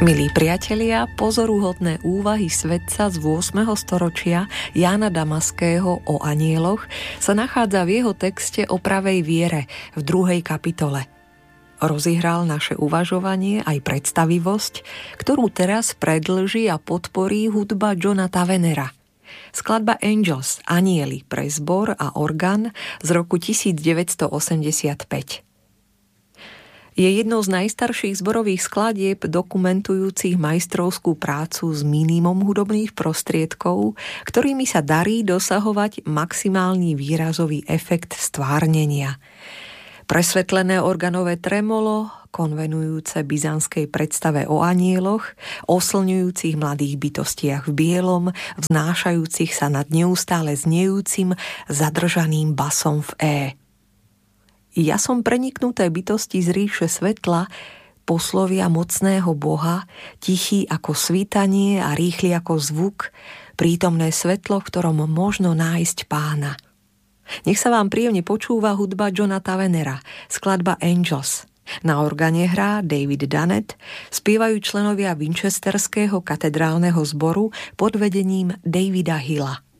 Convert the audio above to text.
Milí priatelia, pozoruhodné úvahy svetca z 8. storočia Jána Damaského o anjeloch sa nachádza v jeho texte o pravej viere v 2. kapitole. Rozihral naše uvažovanie aj predstavivosť, ktorú teraz predĺži a podporí hudba Johna Tavenera. Skladba Angels, Anjeli pre zbor a orgán z roku 1985. Je jednou z najstarších zborových skladieb dokumentujúcich majstrovskú prácu s minimum hudobných prostriedkov, ktorými sa darí dosahovať maximálny výrazový efekt stvárnenia. Presvetlené organové tremolo, konvenujúce byzantskej predstave o anjeloch, oslňujúcich mladých bytostiach v bielom, vznášajúcich sa nad neustále znejúcim, zadržaným basom v E. Ja som preniknuté bytosti z ríše svetla, poslovia mocného Boha, tichý ako svítanie a rýchly ako zvuk, prítomné svetlo, v ktorom možno nájsť Pána. Nech sa vám príjemne počúva hudba Johna Tavenera, skladba Angels. Na organe hrá David Dunnett, spievajú členovia Winchesterského katedrálneho zboru pod vedením Davida Hilla.